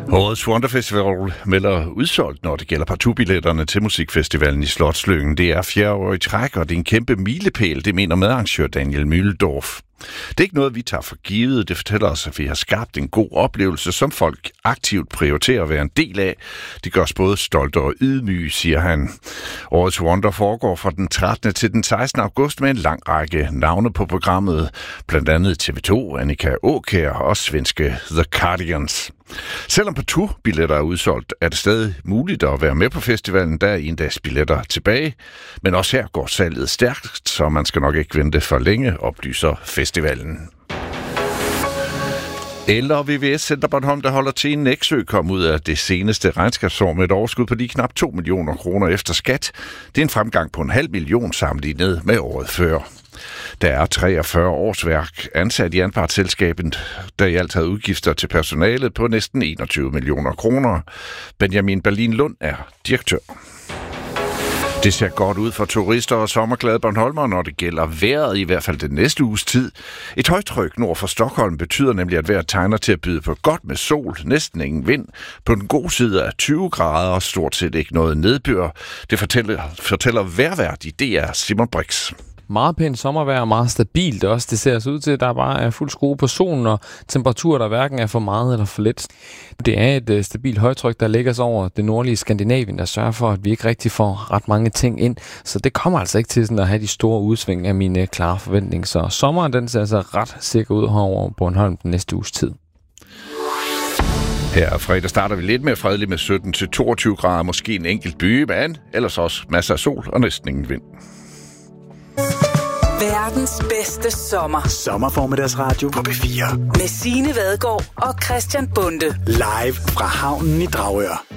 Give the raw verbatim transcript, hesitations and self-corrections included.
Årets Wonderfestival melder udsolgt, når det gælder partubilletterne til musikfestivalen i Slotslyngen. Det er fjerde år i træk, og det er en kæmpe milepæl, det mener medarrangør Daniel Mühldorf. Det er ikke noget, vi tager for givet. Det fortæller os, at vi har skabt en god oplevelse, som folk aktivt prioriterer at være en del af. Det gør os både stolte og ydmyge, siger han. Årets Wonder foregår fra den trettende til den sekstende august med en lang række navne på programmet. Blandt andet T V to, Annika Aakjær og svenske The Cardigans. Selvom partubilletter er udsolgt, er det stadig muligt at være med på festivalen. Der er en dags billetter tilbage. Men også her går salget stærkt, så man skal nok ikke vente for længe, oplyser festivalen. Eller V V S Center Bornholm, der holder til i Nexø, kom ud af det seneste regnskabsår med et overskud på lige knap to millioner kroner efter skat. Det er en fremgang på en halv million sammenlignet med året før. Der er treogfyrre årsværk ansat i anpartsselskabet, der i alt havde udgifter til personalet på næsten enogtyve millioner kroner. Benjamin Berlin Lund er direktør. Det ser godt ud for turister og sommerglade Bornholmer, når det gælder vejret, i hvert fald den næste uges tid. Et højtryk nord for Stockholm betyder nemlig, at vejret tegner til at byde på godt med sol, næsten ingen vind. På den gode side er tyve grader og stort set ikke noget nedbør. Det fortæller, fortæller vejrvært i D R Simon Brix. Meget pænt sommervejr og meget stabilt også. Det ser så ud til, at der bare er fuld skrue på solen, og temperaturer, der hverken er for meget eller for lidt. Det er et uh, stabilt højtryk, der ligger sig over det nordlige Skandinavien, der sørger for, at vi ikke rigtig får ret mange ting ind. Så det kommer altså ikke til sådan at have de store udsving af mine klare forventninger. Så sommeren, den ser altså ret sikker ud herovre på Bornholm den næste uges tid. Her fredag starter vi lidt mere fredeligt med sytten til toogtyve grader, måske en enkelt by, men ellers også masser af sol og næsten ingen vind. Verdens bedste sommer. Sommerformiddagsradio på P fire. Med Signe Vadgaard og Christian Bonde. Live fra havnen i Dragør.